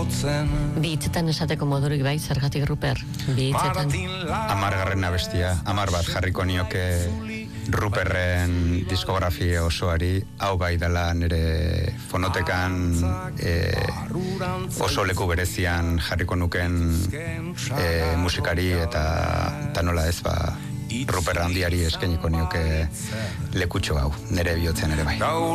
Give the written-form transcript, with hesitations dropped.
Bi hitzetan esateko modurik bai, zergatik Ruper? Bi hitzetan. 10. abestia, 10 bat jarriko nioke Ruperren diskografia osoari, hau bai dela nire fonotekan oso leku berezian jarriko nuken musikari eta nola ez Ruper handiari eskainiko nioke lekutxo hau, nire bihotzean ere bai.